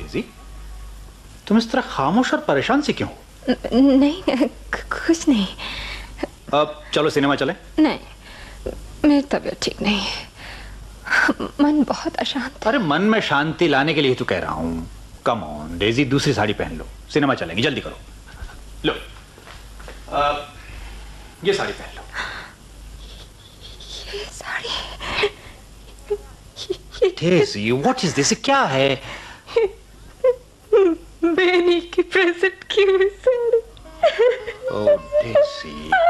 Daisy, तुम इस तरह खामोश और परेशान सी क्यों हो? नहीं, कुछ नहीं। अब चलो सिनेमा चलें। नहीं, मेरी तबीयत ठीक नहीं है, मन बहुत अशांत। अरे मन में शांति लाने के लिए तो कह रहा हूँ। कम ऑन डेज़ी, दूसरी साड़ी पहन लो, सिनेमा चलेंगे, जल्दी करो। लो, ये साड़ी पहन लो। ये sari? Daisy, what is this? क्या है? बेनी की प्रेजेंट की हुई साड़ी। ओह डेज़ी,